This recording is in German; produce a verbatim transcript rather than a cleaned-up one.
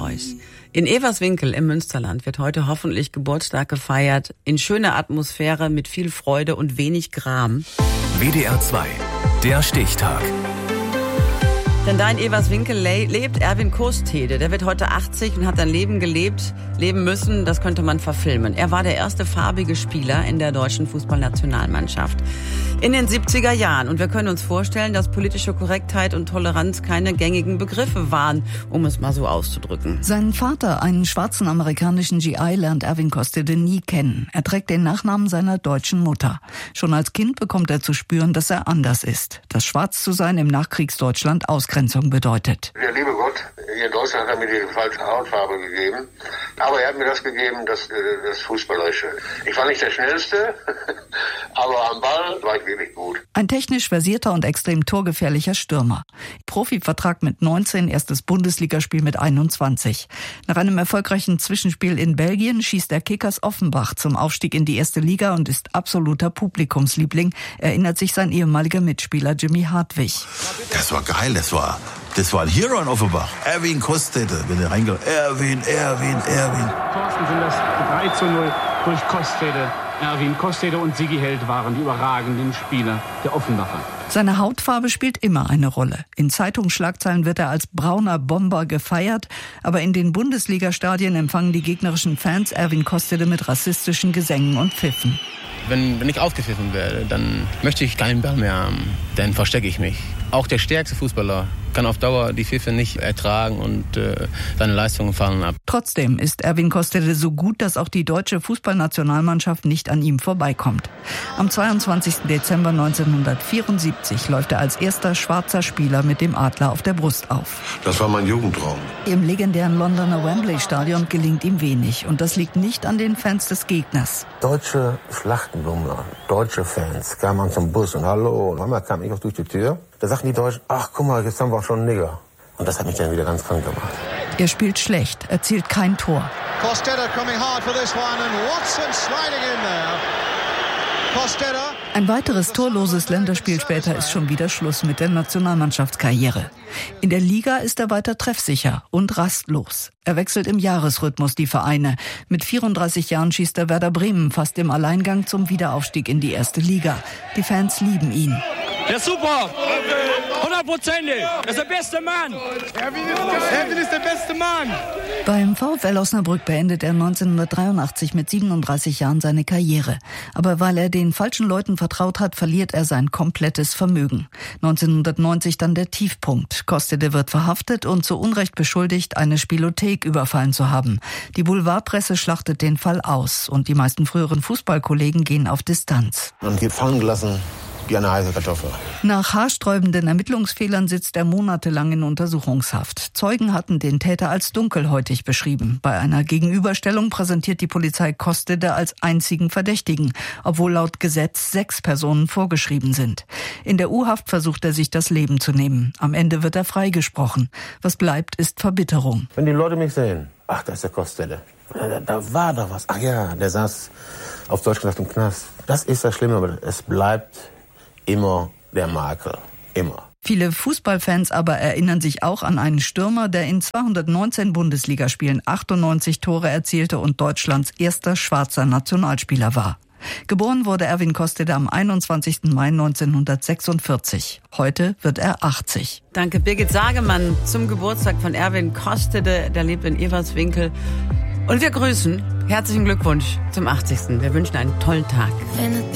Boys. In Everswinkel im Münsterland wird heute hoffentlich Geburtstag gefeiert. In schöner Atmosphäre mit viel Freude und wenig Gram. W D R zwei, der Stichtag. Denn da in Everswinkel lebt Erwin Kostede. Der wird heute achtzig und hat ein Leben gelebt, leben müssen, das könnte man verfilmen. Er war der erste farbige Spieler in der deutschen Fußballnationalmannschaft in den siebziger Jahren. Und wir können uns vorstellen, dass politische Korrektheit und Toleranz keine gängigen Begriffe waren, um es mal so auszudrücken. Seinen Vater, einen schwarzen amerikanischen G I, lernt Erwin Kostede nie kennen. Er trägt den Nachnamen seiner deutschen Mutter. Schon als Kind bekommt er zu spüren, dass er anders ist. Dass schwarz zu sein im Nachkriegsdeutschland Ausgrenzung bedeutet. Der liebe Gott, hier in Deutschland hat mir die falsche Hautfarbe gegeben. Aber er hat mir das gegeben, das, das Fußballerische. Ich war nicht der Schnellste, aber am Ball war ich wirklich gut. Ein technisch versierter und extrem torgefährlicher Stürmer. Profivertrag mit neunzehn, erstes Bundesligaspiel mit einundzwanzig. Nach einem erfolgreichen Zwischenspiel in Belgien schießt der Kickers Offenbach zum Aufstieg in die erste Liga und ist absoluter Publikumsliebling, erinnert sich sein ehemaliger Mitspieler Jimmy Hartwig. Das war geil, das war... Das war ein Hero in Offenbach. Erwin Kostede, wenn er reingeht. Erwin, Erwin, Erwin. Thorsten sind das drei zu null durch Kostede. Erwin Kostede und Sigi Held waren die überragenden Spieler der Offenbacher. Seine Hautfarbe spielt immer eine Rolle. In Zeitungsschlagzeilen wird er als brauner Bomber gefeiert, aber in den Bundesliga-Stadien empfangen die gegnerischen Fans Erwin Kostede mit rassistischen Gesängen und Pfiffen. Wenn, wenn ich aufgepfiffen werde, dann möchte ich keinen Ball mehr haben, dann verstecke ich mich. Auch der stärkste Fußballer kann auf Dauer die Pfiffe nicht ertragen und äh, seine Leistungen fallen ab. Trotzdem ist Erwin Kostede so gut, dass auch die deutsche Fußballnationalmannschaft nicht an ihm vorbeikommt. Am zweiundzwanzigsten Dezember neunzehnhundertvierundsiebzig läuft er als erster schwarzer Spieler mit dem Adler auf der Brust auf. Das war mein Jugendtraum. Im legendären Londoner Wembley-Stadion gelingt ihm wenig. Und das liegt nicht an den Fans des Gegners. Deutsche Schlachtenbummler, deutsche Fans kamen zum Bus und hallo, und einmal kam ich auch durch die Tür. Da sagten die Deutschen, ach guck mal, jetzt haben wir auch schon einen Nigger. Und das hat mich dann wieder ganz krank gemacht. Er spielt schlecht, erzielt kein Tor. Kostede coming hard for this one and Watson sliding in there. Kostede. Ein weiteres torloses Länderspiel später ist schon wieder Schluss mit der Nationalmannschaftskarriere. In der Liga ist er weiter treffsicher und rastlos. Er wechselt im Jahresrhythmus die Vereine. Mit vierunddreißig Jahren schießt er Werder Bremen fast im Alleingang zum Wiederaufstieg in die erste Liga. Die Fans lieben ihn. Ja, super! hundertprozentig! Das ist der beste Mann! Erwin ist der beste Mann! Beim VfL Osnabrück beendet er neunzehnhundertdreiundachtzig mit siebenunddreißig Jahren seine Karriere. Aber weil er den falschen Leuten vertraut hat, verliert er sein komplettes Vermögen. neunzehnhundertneunzig dann der Tiefpunkt. Kostede wird verhaftet und zu Unrecht beschuldigt, eine Spielothek überfallen zu haben. Die Boulevardpresse schlachtet den Fall aus und die meisten früheren Fußballkollegen gehen auf Distanz. Und gefangen gelassen. Wie eine heiße Kartoffel. Nach haarsträubenden Ermittlungsfehlern sitzt er monatelang in Untersuchungshaft. Zeugen hatten den Täter als dunkelhäutig beschrieben. Bei einer Gegenüberstellung präsentiert die Polizei Kostede als einzigen Verdächtigen, obwohl laut Gesetz sechs Personen vorgeschrieben sind. In der U-Haft versucht er sich das Leben zu nehmen. Am Ende wird er freigesprochen. Was bleibt, ist Verbitterung. Wenn die Leute mich sehen, ach, da ist der Kostede. Da, da war doch was. Ach ja, der saß auf Deutsch gesagt im Knast. Das ist das Schlimme, aber es bleibt immer der Makel. Immer. Viele Fußballfans aber erinnern sich auch an einen Stürmer, der in zweihundertneunzehn Bundesligaspielen achtundneunzig Tore erzielte und Deutschlands erster schwarzer Nationalspieler war. Geboren wurde Erwin Kostede am einundzwanzigsten Mai neunzehnhundertsechsundvierzig. Heute wird er achtzig. Danke Birgit Sagemann zum Geburtstag von Erwin Kostede. Der lebt in Everswinkel. Und wir grüßen. Herzlichen Glückwunsch zum achtzigsten Wir wünschen einen tollen Tag.